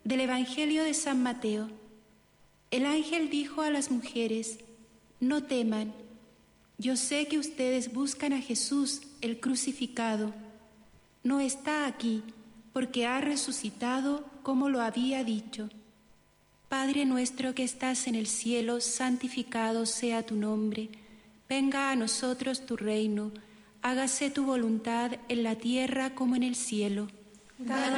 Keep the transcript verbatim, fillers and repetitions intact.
Del Evangelio de San Mateo. El ángel dijo a las mujeres: no teman, yo sé que ustedes buscan a Jesús, el crucificado. No está aquí, porque ha resucitado como lo había dicho. Padre nuestro que estás en el cielo, santificado sea tu nombre. Venga a nosotros tu reino, hágase tu voluntad en la tierra como en el cielo. Danos